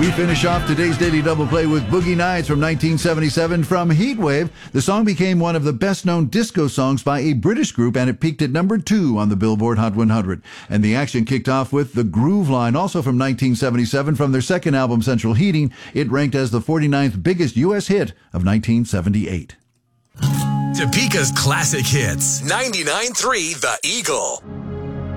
We finish off today's Daily Double Play with Boogie Nights from 1977 from Heatwave. The song became one of the best-known disco songs by a British group, and it peaked at number 2 on the Billboard Hot 100. And the action kicked off with The Groove Line, also from 1977, from their second album, Central Heating. It ranked as the 49th biggest U.S. hit of 1978. Topeka's classic hits. 99.3 The Eagle.